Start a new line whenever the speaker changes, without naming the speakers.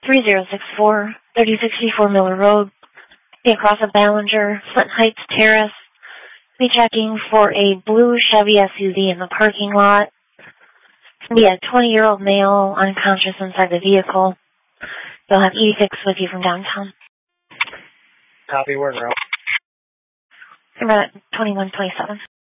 3064, 3064 Miller Road. Be across a Ballinger, Flint Heights Terrace. Be checking for a blue Chevy SUV in the parking lot. Be a 20-year-old male unconscious inside the vehicle. You'll have E6 with you from downtown.
Copy, word route.
We're at 2127.